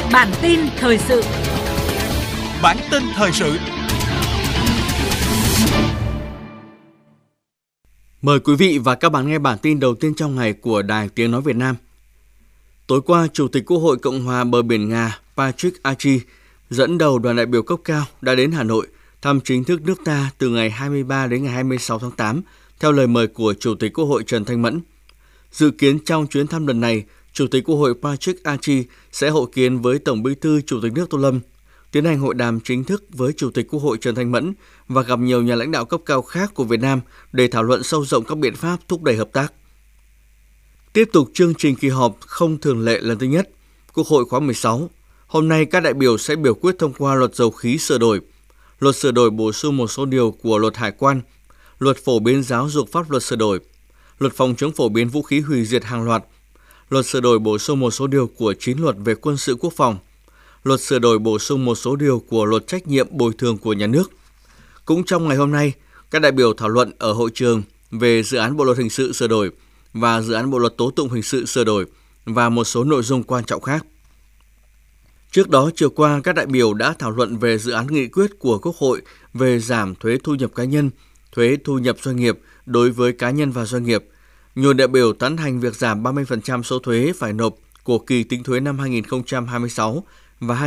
Bản tin thời sự. Bản tin thời sự. Mời quý vị và các bạn nghe bản tin đầu tiên trong ngày của Đài Tiếng nói Việt Nam. Tối qua, Chủ tịch Quốc hội Cộng hòa bờ biển Nga Patrick Archie dẫn đầu đoàn đại biểu cấp cao đã đến Hà Nội thăm chính thức nước ta từ ngày 23 đến ngày 26 tháng 8 theo lời mời của Chủ tịch Quốc hội Trần Thanh Mẫn. Dự kiến trong chuyến thăm lần này, Chủ tịch Quốc hội Patrick Archie sẽ hội kiến với Tổng Bí thư Chủ tịch nước Tô Lâm, tiến hành hội đàm chính thức với Chủ tịch Quốc hội Trần Thanh Mẫn và gặp nhiều nhà lãnh đạo cấp cao khác của Việt Nam để thảo luận sâu rộng các biện pháp thúc đẩy hợp tác. Tiếp tục chương trình kỳ họp không thường lệ lần thứ nhất, Quốc hội khóa 16. Hôm nay các đại biểu sẽ biểu quyết thông qua luật dầu khí sửa đổi, luật sửa đổi bổ sung một số điều của luật hải quan, luật phổ biến giáo dục pháp luật sửa đổi, luật phòng chống phổ biến vũ khí hủy diệt hàng loạt, luật sửa đổi bổ sung một số điều của 9 luật về quân sự quốc phòng, luật sửa đổi bổ sung một số điều của luật trách nhiệm bồi thường của nhà nước. Cũng trong ngày hôm nay, các đại biểu thảo luận ở hội trường về dự án bộ luật hình sự sửa đổi và dự án bộ luật tố tụng hình sự sửa đổi và một số nội dung quan trọng khác. Trước đó, chiều qua, các đại biểu đã thảo luận về dự án nghị quyết của Quốc hội về giảm thuế thu nhập cá nhân, thuế thu nhập doanh nghiệp đối với cá nhân và doanh nghiệp. Nhiều đại biểu tán thành việc giảm 30% số thuế phải nộp của kỳ tính thuế năm 2026 và